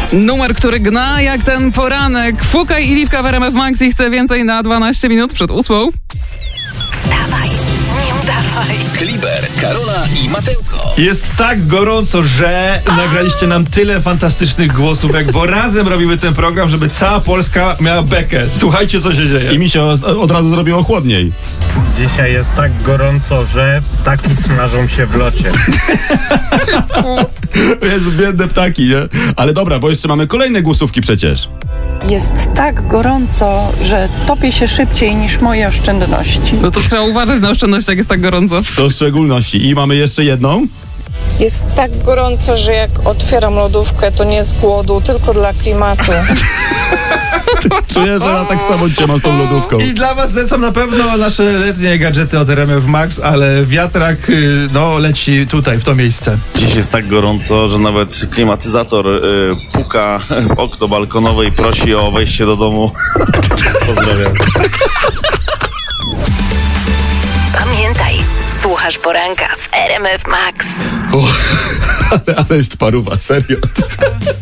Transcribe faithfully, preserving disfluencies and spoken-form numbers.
Numer, który gna jak ten poranek. Fukaj i Liwka w R M F Max i chce więcej na dwanaście minut przed ósmą. Wstawaj, nie udawaj. Kliber, Karola i Mateuko. Jest tak gorąco, że nagraliście nam tyle fantastycznych głosówek, bo razem robimy ten program, żeby cała Polska miała bekę. Słuchajcie, co się dzieje. I mi się od razu zrobiło chłodniej. Dzisiaj jest tak gorąco, że ptaki smażą się w locie. Jest biedne ptaki, nie? Ale dobra, bo jeszcze mamy kolejne głosówki przecież. Jest tak gorąco, że topię się szybciej niż moje oszczędności. No to trzeba uważać na oszczędność, jak jest tak gorąco. To w szczególności. I mamy jeszcze jedną. Jest tak gorąco, że jak otwieram lodówkę, to nie z głodu, tylko dla klimatu. Czuję, że ja tak samo dzisiaj mam z tą lodówką. I dla was lecą na pewno nasze letnie gadżety od R M F Max, ale wiatrak y, no leci tutaj, w to miejsce. Dziś jest tak gorąco, że nawet klimatyzator y, puka w okno balkonowe i prosi o wejście do domu. Pozdrawiam. Pamiętaj, słuchasz poranka w R M F Max. ale, ale jest paruwa, serio.